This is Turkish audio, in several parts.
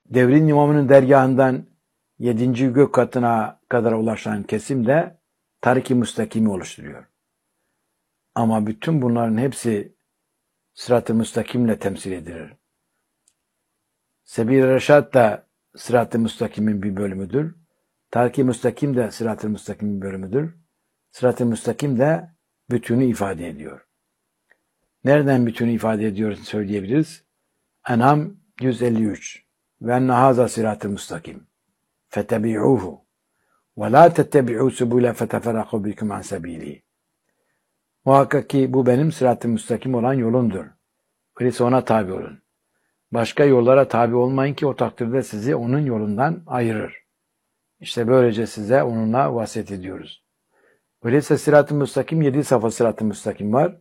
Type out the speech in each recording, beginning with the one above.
devrin imamının dergahından 7. gök katına kadar ulaşan kesim de tarik-i müstakimi oluşturuyor. Ama bütün bunların hepsi sırat-ı müstakimle temsil edilir. Sebil-i Reşad da sırat-ı müstakimin bir bölümüdür. Tarik-i müstakim de sırat-ı müstakimin bir bölümüdür. Sırat-ı müstakim de bütünü ifade ediyor. Nereden bütünü ifade ediyor söyleyebiliriz? En'am 153. Ve enne hâzâ sırat-ı müstakim. Fetebi'ûhu. Ve lâ tettebi'û subûle feteferrakû bikum an sebîlî. Muhakkak ki bu benim sırat-ı müstakim olan yolumdur. Öyleyse ona tabi olun. Başka yollara tabi olmayın ki o takdirde sizi onun yolundan ayırır. İşte böylece size onunla vasiyet ediyoruz. Öyleyse sırat-ı müstakim 7 safa sırat-ı müstakim var.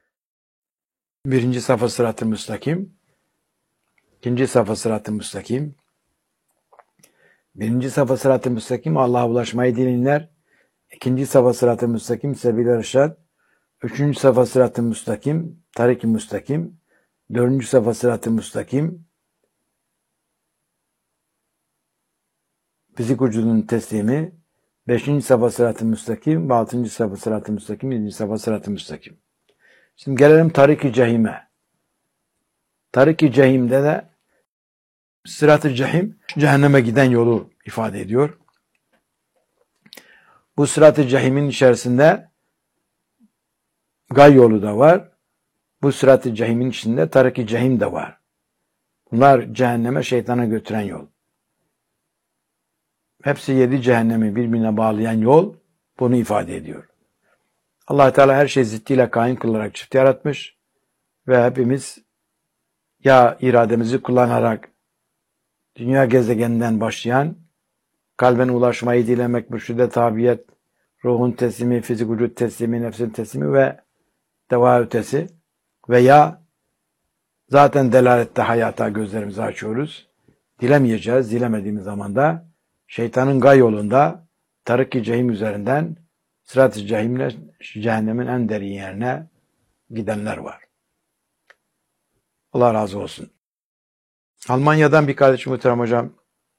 1. safa sırat-ı müstakim, 2. safa sırat-ı müstakim. 1. safa sırat-ı müstakim Allah'a ulaşmayı dileyenler, 2. safa sırat-ı müstakim sebil-i reşad, 3. safa sırat-ı müstakim tarik-i müstakim, 4. safa sırat-ı müstakim fizik vücudunun teslimi, 5. safa sırat-ı müstakim, 6. safa sırat-ı müstakim, 7. safa sırat-ı müstakim. Şimdi gelelim tarik-i cehime. Tarik-i cehimde de sırat-ı cehim cehenneme giden yolu ifade ediyor. Bu sırat-ı cehimin içerisinde gay yolu da var. Bu sırat-ı cehimin içinde tarik-i cehim de var. Bunlar cehenneme, şeytana götüren yol. Hepsi 7 cehennemi birbirine bağlayan yol bunu ifade ediyor. Allah Teala her şeyi ziddiyle kaim kılarak çift yaratmış ve hepimiz ya irademizi kullanarak dünya gezegeninden başlayan kalben ulaşmayı dilemek, mürşide tabiyet, ruhun teslimi, fizik vücut teslimi, nefsin teslimi ve deva ötesi veya zaten delalette hayata gözlerimizi açıyoruz. Dilemeyeceğiz. Dilemediğimiz zaman da şeytanın gay yolunda tarik-i cehim üzerinden sırat-ı cehimle cehennemin en derin yerine gidenler var. Allah razı olsun. Almanya'dan bir kardeşim muhterem hocam.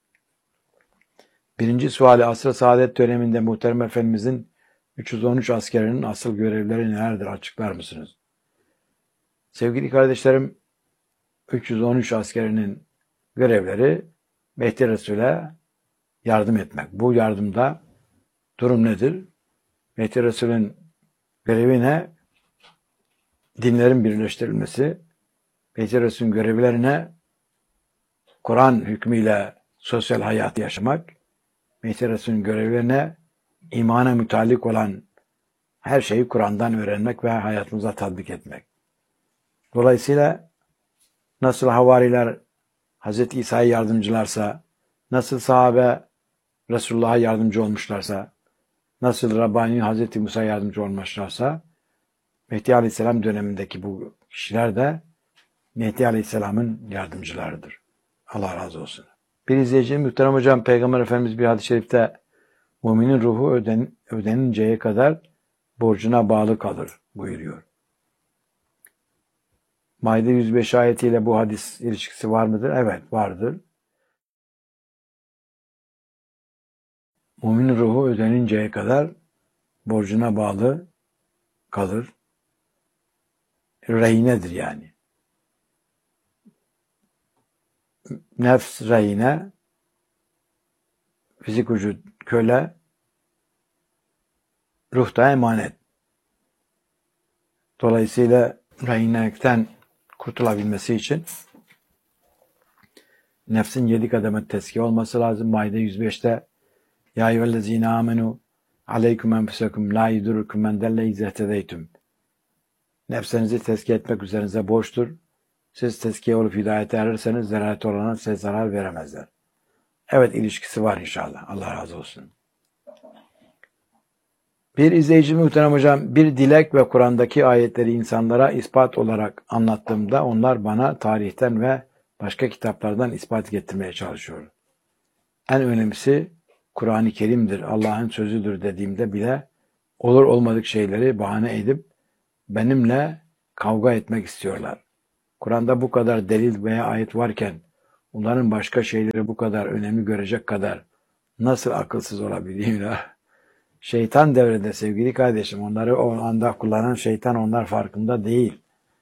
1. suali asr-ı saadet döneminde muhterem efendimizin 313 askerinin asıl görevleri nelerdir açıklar mısınız? Sevgili kardeşlerim, 313 askerinin görevleri Mehdi Resul'e yardım etmek. Bu yardımda durum nedir? Mehdi Resul'ün görevi ne? Dinlerin birleştirilmesi. Mehdi Resul'ün görevlerine Kur'an hükmüyle sosyal hayatı yaşamak. Mehdi Resul'ün görevlerine imana mütalik olan her şeyi Kur'an'dan öğrenmek ve hayatımıza tatbik etmek. Dolayısıyla nasıl havariler Hz. İsa'ya yardımcılarsa, nasıl sahabe Resulullah'a yardımcı olmuşlarsa, nasıl Rabbani Hz. Musa'ya yardımcı olmuşlarsa, Mehdi Aleyhisselam dönemindeki bu kişiler de Mehdi Aleyhisselam'ın yardımcılarıdır. Allah razı olsun. Bir izleyicim, muhterem hocam, Peygamber Efendimiz bir hadis-i şerifte müminin ruhu ödeninceye kadar borcuna bağlı kalır buyuruyor. Maide 105 ayetiyle bu hadis ilişkisi var mıdır? Evet, vardır. Müminin ruhu ödeninceye kadar borcuna bağlı kalır. Rehinedir yani. Nefs rehine, fizik vücut köle, ruh da emanet. Dolayısıyla rehinelikten kurtulabilmesi için nefsin 7 kademe tezkiye olması lazım. Maide 105'te Ya eyyühellezine amenu aleyküm enfusekum la yudurrukum men delle izzehtedeytüm. Nefsinizi tezkiye etmek üzerinize borçtur. Siz tezkiye olup hidayete erirseniz zeraret olana size zarar veremezler. Evet, ilişkisi var inşallah. Allah razı olsun. Bir izleyici muhterem hocam, bir dilek ve Kur'an'daki ayetleri insanlara ispat olarak anlattığımda onlar bana tarihten ve başka kitaplardan ispat getirmeye çalışıyor. En önemlisi Kur'an-ı Kerim'dir, Allah'ın sözüdür dediğimde bile olur olmadık şeyleri bahane edip benimle kavga etmek istiyorlar. Kur'an'da bu kadar delil veya ayet varken Onların başka şeyleri bu kadar önemli görecek kadar nasıl akılsız olabiliyorlar? Şeytan devrede sevgili kardeşim. Onları o anda kullanan şeytan, onlar farkında değil.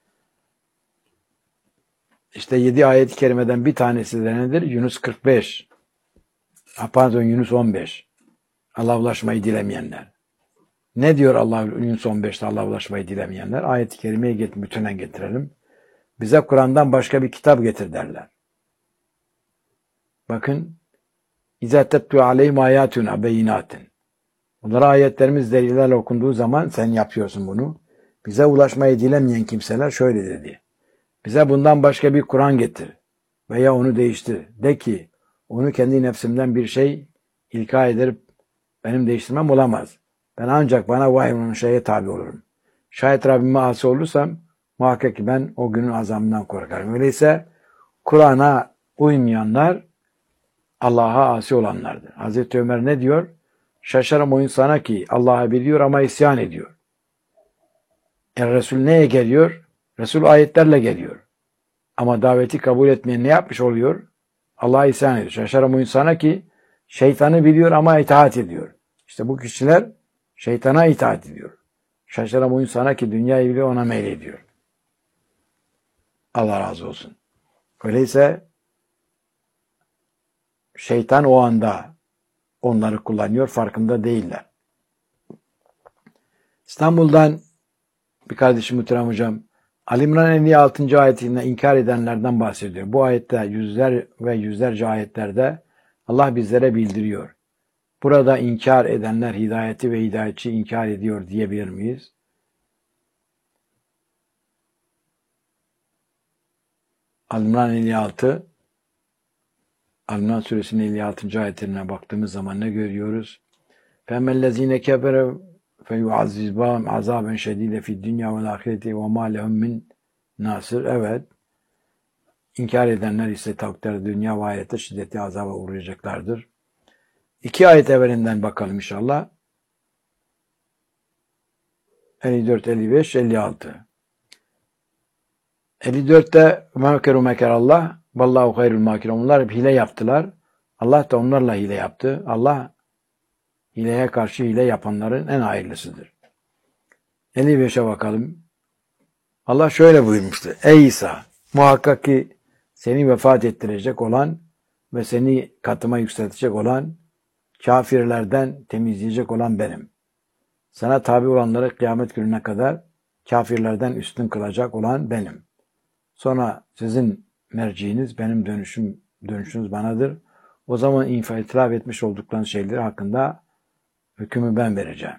İşte 7 ayet-i kerimeden bir tanesi de nedir? Yunus 45. Pardon, Yunus 15. Allah'a ulaşmayı dilemeyenler. Ne diyor Allah Yunus 15'te Allah'a ulaşmayı dilemeyenler? Ayet-i kerimeyi bütünen getirelim. Bize Kur'an'dan başka bir kitap getir derler. Bakın. İzâ tetlu aleyhim âyâtuna beyinâtin. Bunlara ayetlerimiz delillerle okunduğu zaman sen yapıyorsun bunu. Bize ulaşmayı dilemeyen kimseler şöyle dedi. Bize bundan başka bir Kur'an getir veya onu değiştir. De ki onu kendi nefsimden bir şey ilka edip benim değiştirmem olamaz. Ben ancak bana vahyolunun şeye tabi olurum. Şayet Rabbime asi olursam muhakkak ki ben o günün azabından korkarım. Öyleyse Kur'an'a uymayanlar Allah'a asi olanlardır. Hazreti Ömer ne diyor? Şaşarım o insana ki Allah'a biliyor ama isyan ediyor. Resul neye geliyor? Resul ayetlerle geliyor. Ama daveti kabul etmeyen ne yapmış oluyor? Allah'a isyan ediyor. Şaşarım o insana ki şeytanı biliyor ama itaat ediyor. İşte bu kişiler şeytana itaat ediyor. Şaşarım o insana ki dünyayı biliyor ona meylediyor. Allah razı olsun. Öyleyse şeytan o anda onları kullanıyor, farkında değiller. İstanbul'dan bir kardeşim Muhterem Hocam, Ali İmran 56. ayetinde inkar edenlerden bahsediyor. Bu ayette yüzler ve yüzlerce ayetlerde Allah bizlere bildiriyor. Burada inkar edenler hidayeti ve hidayetçi inkar ediyor diyebilir miyiz? Ali İmran 56, Ali İmran suresinin 56. ayetlerine baktığımız zaman ne görüyoruz? فَمَّلَّذ۪ينَ كَفَرَوْا فَيُعَذِّبَهُمْ عَذَابًا شَد۪يدًا فِي الدُّنْيَا وَالْآخِرَةِ وَمَا لَهُمْ مِنْ nasır. Evet. İnkar edenler ise takdir dünya ve ahirette şiddetli azaba uğrayacaklardır. 2 ayet evvelinden bakalım inşallah. 54, 55, 56. 54'te mâkeru mekerallah vallahu hayrul mâkirin. Onlar hile yaptılar. Allah da onlarla hile yaptı. Allah hileye karşı hile yapanların en hayırlısıdır. 55'e bakalım. Allah şöyle buyurmuştu. Ey İsa! Muhakkak ki seni vefat ettirecek olan ve seni katıma yükseltecek olan, kafirlerden temizleyecek olan benim. Sana tabi olanları kıyamet gününe kadar kafirlerden üstün kılacak olan benim. Sonra sizin merciiniz, benim dönüşünüz banadır. O zaman itiraf etmiş olduklarınız şeyleri hakkında hükmü ben vereceğim.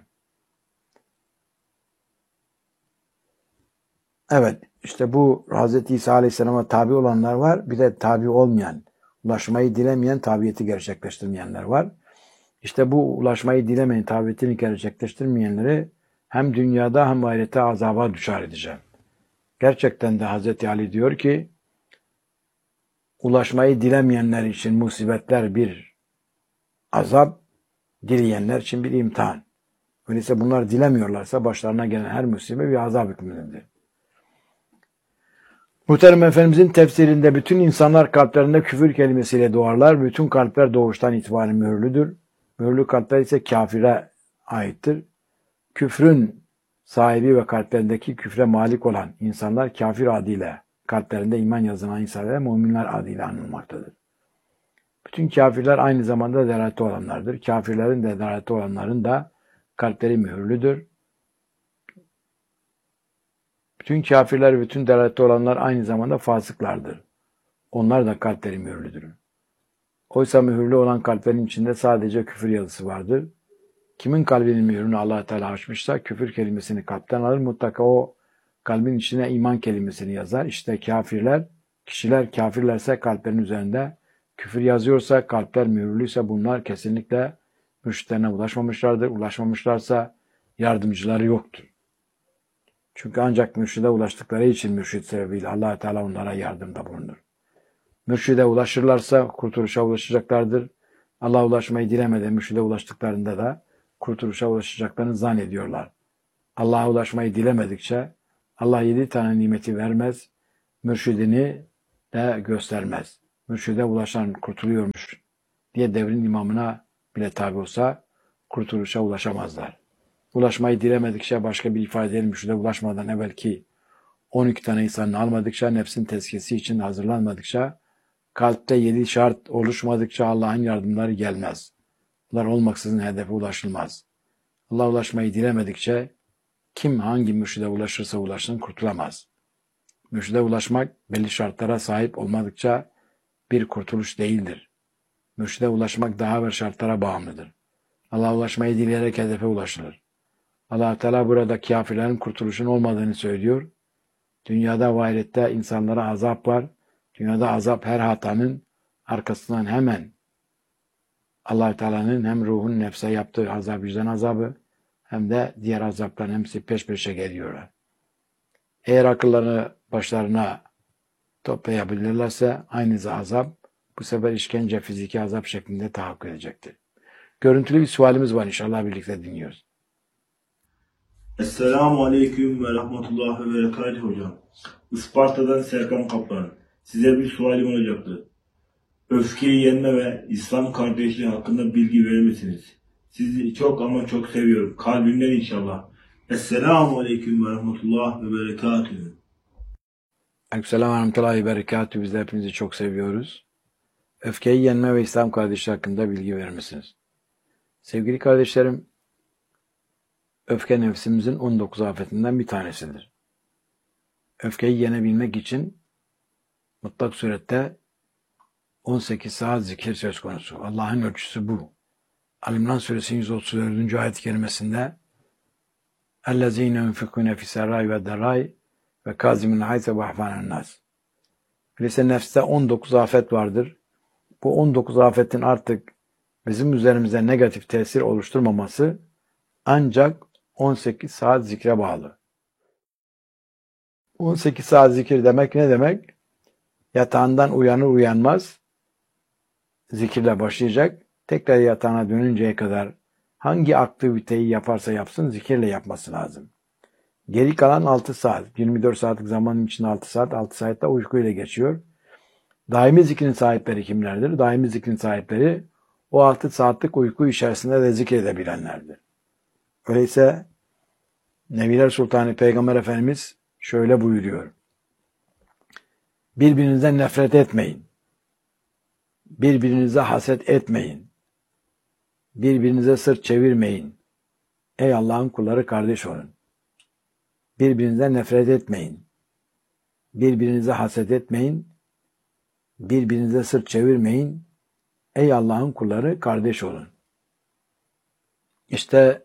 Evet, işte bu Hz. İsa Aleyhisselam'a tabi olanlar var. Bir de tabi olmayan, ulaşmayı dilemeyen, tabiyeti gerçekleştirmeyenler var. İşte bu ulaşmayı dilemeyen, tabiyetini gerçekleştirmeyenleri hem dünyada hem ahirette azaba düşer edeceğim. Gerçekten de Hz. Ali diyor ki, ulaşmayı dilemeyenler için musibetler bir azap, dileyenler için bir imtihan. Öyleyse bunlar dilemiyorlarsa başlarına gelen her musibet bir azap hükmündedir. Muhterem Efendimizin tefsirinde bütün insanlar kalplerinde küfür kelimesiyle doğarlar. Bütün kalpler doğuştan itibaren mühürlüdür. Mühürlü kalpler ise kafire aittir. Küfrün sahibi ve kalplerindeki küfre malik olan insanlar kafir adıyla, kalplerinde iman yazılan insanlar müminler adıyla anılmaktadır. Bütün kafirler aynı zamanda delaletli olanlardır. Kafirlerin de delaletli olanların da kalpleri mühürlüdür. Bütün kafirler, bütün delaletli olanlar aynı zamanda fasıklardır. Onlar da kalpleri mühürlüdür. Oysa mühürlü olan kalplerin içinde sadece küfür yazısı vardır. Kimin kalbinin mühürünü Allah Teala açmışsa küfür kelimesini kalpten alır. Mutlaka o kalbin içine iman kelimesini yazar. İşte kişiler kafirlerse kalplerin üzerinde küfür yazıyorsa, kalpler mühürlüyse bunlar kesinlikle mürşitlerine ulaşmamışlardır. Ulaşmamışlarsa yardımcıları yoktur. Çünkü ancak mürşide ulaştıkları için mürşid sebebiyle Allah Teala onlara yardımda bulunur. Mürşide ulaşırlarsa kurtuluşa ulaşacaklardır. Allah'a ulaşmayı dilemeden mürşide ulaştıklarında da kurtuluşa ulaşacaklarını zannediyorlar. Allah'a ulaşmayı dilemedikçe Allah 7 tane nimeti vermez, mürşidini de göstermez. mürşide ulaşan kurtuluyormuş diye devrin imamına bile tabi olsa kurtuluşa ulaşamazlar. Ulaşmayı dilemedikçe başka bir ifadeyle mürşide ulaşmadan evvelki 12 tane insanın almadıkça, nefsin tezkiyesi için hazırlanmadıkça, kalpte 7 şart oluşmadıkça Allah'ın yardımları gelmez. Bunlar olmaksızın hedefe ulaşılmaz. Allah'a ulaşmayı dilemedikçe kim hangi mürşide ulaşırsa ulaşsın kurtulamaz. Mürşide ulaşmak belli şartlara sahip olmadıkça bir kurtuluş değildir. Mürşide ulaşmak daha ve şartlara bağımlıdır. Allah'a ulaşmayı dileyerek hedefe ulaşılır. Allah Teala burada kafirlerin kurtuluşun olmadığını söylüyor. Dünyada ve ahirette insanlara azap var. Dünyada azap her hatanın arkasından hemen Allah Teala'nın hem ruhun nefse yaptığı azap, vicdan azabı hem de diğer azapların hepsi peş peşe geliyorlar. Eğer akıllarını başlarına toplayabilirlerse aynı azap bu sefer işkence, fiziki azap şeklinde tahakkuk edecektir. Görüntülü bir sualimiz var, inşallah birlikte dinliyoruz. Esselamu Aleyküm ve Rahmetullah ve Berekatuhu hocam. Isparta'dan Serkan Kaplan. Size bir sualim olacaktı. Öfkeyi yenme ve İslam kardeşliği hakkında bilgi verir misiniz? Sizi çok ama çok seviyorum. Kalbimden inşallah. Esselamu Aleyküm ve Rahmetullah ve Berekatuhu. Aleykümselam ve Rahmetullahi ve Berekatuhu. Biz de hepinizi çok seviyoruz. Öfkeyi yenme ve İslam kardeşliği hakkında bilgi verir misiniz? Sevgili kardeşlerim, öfke nefsimizin 19 afetinden bir tanesidir. Öfkeyi yenebilmek için mutlak surette 18 saat zikir söz konusu. Allah'ın ölçüsü bu. Ali-İmran Suresi'nin 134. ayet-i kerimesinde اَلَّذ۪ينَ يُنْفِقُونَ فِي سَرَّاءِ وَالضَّرَّاءِ وَكَاظِمِينَ الْغَيْظَ وَيَعْفُونَ عَنِ النَّاسِ. Öyleyse nefste 19 afet vardır. Bu 19 afetin artık bizim üzerimizde negatif tesir oluşturmaması ancak 18 saat zikre bağlı. 18 saat zikir demek ne demek? Yatağından uyanır uyanmaz zikirle başlayacak. Tekrar yatağına dönünceye kadar hangi aktiviteyi yaparsa yapsın zikirle yapması lazım. Geri kalan 6 saat, 24 saatlik zamanın içinde 6 saat, 6 saatte uykuyla geçiyor. Daimi zikrin sahipleri kimlerdir? Daimi zikrin sahipleri o 6 saatlik uyku içerisinde de zikredebilenlerdir. Öyleyse Nebiler Sultanı Peygamber Efendimiz şöyle buyuruyor. Birbirinizden nefret etmeyin. Birbirinize haset etmeyin. Birbirinize sırt çevirmeyin. Ey Allah'ın kulları kardeş olun. Birbirinizden nefret etmeyin. Birbirinize haset etmeyin. Birbirinize sırt çevirmeyin. Ey Allah'ın kulları kardeş olun. İşte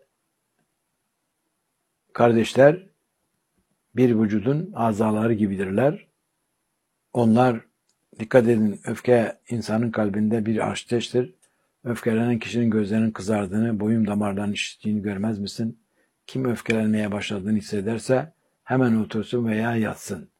kardeşler bir vücudun azaları gibidirler. Onlar, dikkat edin, öfke insanın kalbinde bir ateştir. Öfkelenen kişinin gözlerinin kızardığını, boyun damarlarının şiştiğini görmez misin? Kim öfkelenmeye başladığını hissederse hemen otursun veya yatsın.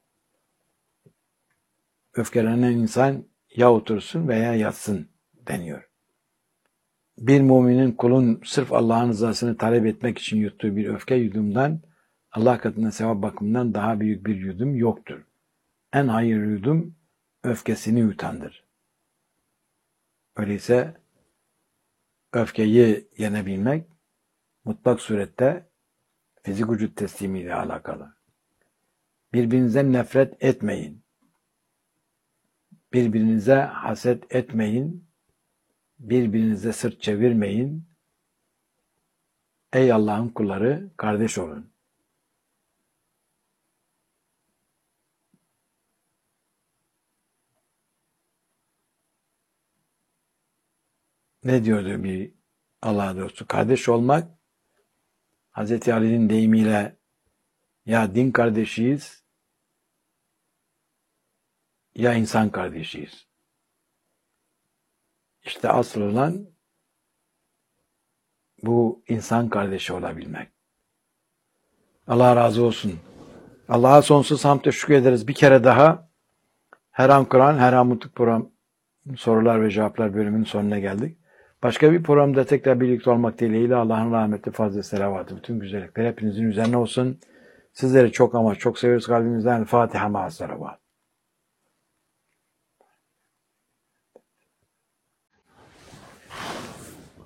Öfkelenen insan ya otursun veya yatsın deniyor. Bir müminin kulun sırf Allah'ın rızasını talep etmek için yuttuğu bir öfke yudumdan Allah katında sevap bakımından daha büyük bir yudum yoktur. En hayırlı yudum öfkesini yutandır. Öyleyse öfkeyi yenebilmek mutlak surette fizik vücut teslimiyle alakalı. Birbirinizden nefret etmeyin. Birbirinize haset etmeyin. Birbirinize sırt çevirmeyin. Ey Allah'ın kulları kardeş olun. Ne diyordu bir Allah dostu? Kardeş olmak, Hz. Ali'nin deyimiyle ya din kardeşiyiz ya insan kardeşiyiz. İşte asıl olan bu insan kardeşi olabilmek. Allah razı olsun. Allah'a sonsuz hamd ve şükür ederiz. Bir kere daha Her An Kur'an, Her An Mutluluk program sorular ve cevaplar bölümünün sonuna geldik. Başka bir programda tekrar birlikte olmak dileğiyle Allah'ın rahmeti, fazla selavatı, bütün güzellikler hepinizin üzerine olsun. Sizleri çok ama çok seviyoruz kalbimizden. Fatiha ma'as salavat.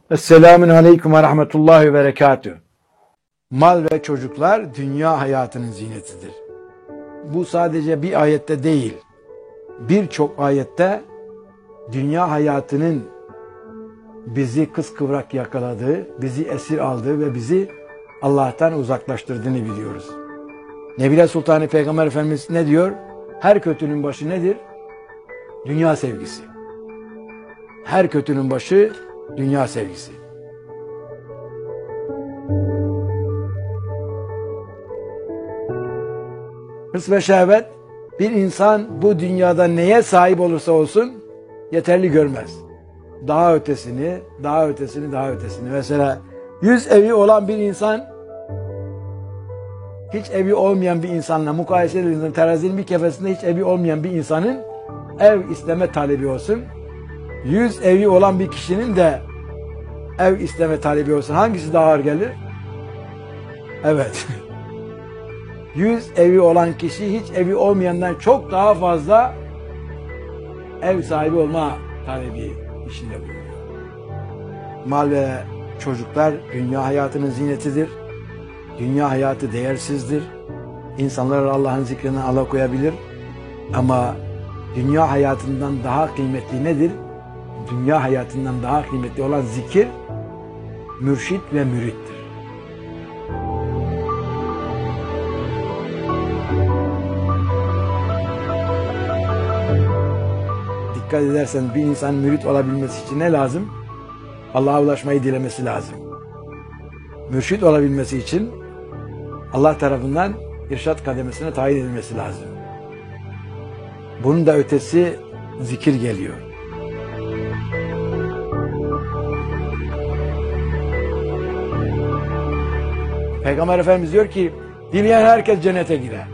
Esselamun aleyküm ve rahmetullahi ve berekatühü. Mal ve çocuklar dünya hayatının zinetidir. Bu sadece bir ayette değil, birçok ayette dünya hayatının bizi kıskıvrak yakaladığı, bizi esir aldığı ve bizi Allah'tan uzaklaştırdığını biliyoruz. Nebile Sultanı Peygamber Efendimiz ne diyor? Her kötünün başı nedir? Dünya sevgisi. Her kötünün başı dünya sevgisi. Hırs ve şehvet bir insan bu dünyada neye sahip olursa olsun yeterli görmez. Daha ötesini, daha ötesini, daha ötesini. Mesela 100 evi olan bir insan hiç evi olmayan bir insanla mukayese edildiğinde terazinin bir kefesinde hiç evi olmayan bir insanın ev isteme talebi olsun. 100 evi olan bir kişinin de ev isteme talebi olsun. Hangisi daha ağır gelir? Evet. 100 evi olan kişi hiç evi olmayandan çok daha fazla ev sahibi olma talebi içinde bulunuyor. Mal ve çocuklar dünya hayatının zinetidir. Dünya hayatı değersizdir. İnsanlar Allah'ın zikrinden alıkoyabilir. Ama dünya hayatından daha kıymetli nedir? Dünya hayatından daha kıymetli olan zikir, mürşit ve mürittir. Dikkat edersen bir insan mürit olabilmesi için ne lazım? Allah'a ulaşmayı dilemesi lazım. Mürşit olabilmesi için Allah tarafından irşat kademesine tayin edilmesi lazım. Bunun da ötesi zikir geliyor. Peygamber Efendimiz diyor ki, dileyen herkes cennete girer.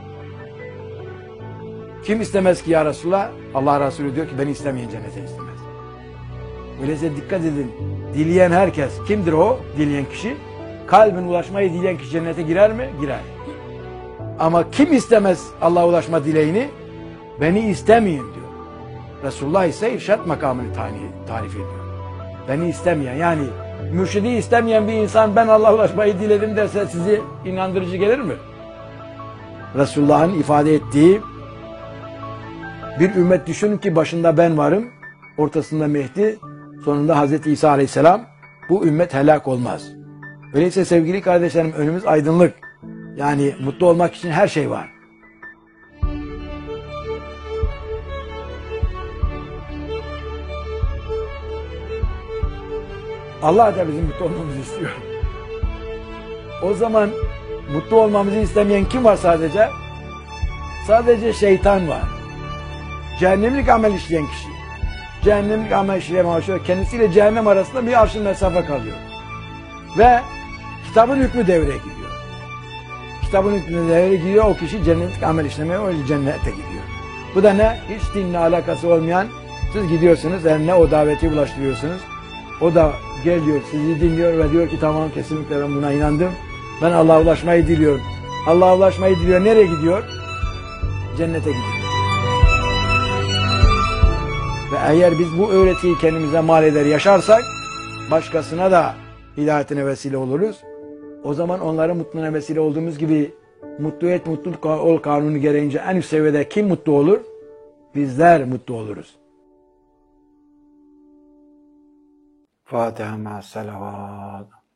Kim istemez ki ya Resulullah? Allah Resulü diyor ki, beni istemeyen cennete istemez. Öyleyse dikkat edin, dileyen herkes, kimdir o? Dileyen kişi. Kalbin ulaşmayı dileyen kişi cennete girer mi? Girer. Ama kim istemez Allah'a ulaşma dileğini? Beni istemeyin diyor. Resulullah ise irşat makamını tarif ediyor. Beni istemeyen, yani mürşidi istemeyen bir insan ben Allah'a ulaşmayı diledim derse sizi inandırıcı gelir mi? Resulullah'ın ifade ettiği bir ümmet düşünün ki başında ben varım, ortasında Mehdi, sonunda Hz. İsa Aleyhisselam, bu ümmet helak olmaz. Öyleyse sevgili kardeşlerim önümüz aydınlık. Yani mutlu olmak için her şey var. Allah da bizim mutlu olmamızı istiyor. O zaman mutlu olmamızı istemeyen kim var sadece? Sadece şeytan var. Cehennemlik amel işleyen kişi. Cehennemlik amel işleyen başlıyor. Kendisiyle cehennem arasında bir arşın mesafe kalıyor. Ve kitabın hükmü devreye gidiyor. Kitabın hükmü devreye gidiyor. O kişi cennetik amel işlemeye, o cennete gidiyor. Bu da ne? Hiç dinle alakası olmayan, siz gidiyorsunuz, eline o daveti ulaştırıyorsunuz. O da geliyor, sizi dinliyor ve diyor ki tamam kesinlikle ben buna inandım. Ben Allah'a ulaşmayı diliyorum. Allah'a ulaşmayı diliyor. Nereye gidiyor? Cennete gidiyor. Ve eğer biz bu öğretiyi kendimize mal eder yaşarsak, başkasına da hidayetine vesile oluruz. O zaman onların mutluluğuna vesile olduğumuz gibi mutlu et, mutluluk ol kanunu gereğince en üst seviyede kim mutlu olur? Bizler mutlu oluruz. Fatiha ma'as salavat.